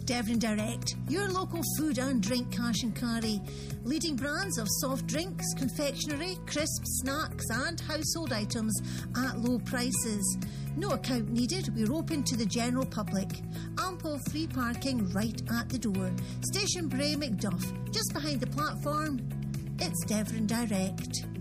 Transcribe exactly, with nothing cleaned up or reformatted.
Devon Direct, your local food and drink cash and carry. Leading brands of soft drinks, confectionery, crisps, snacks and household items at low prices. No account needed, we're open to the general public. Ample free parking right at the door. Station Bray Macduff, just behind the platform. It's Devon Direct.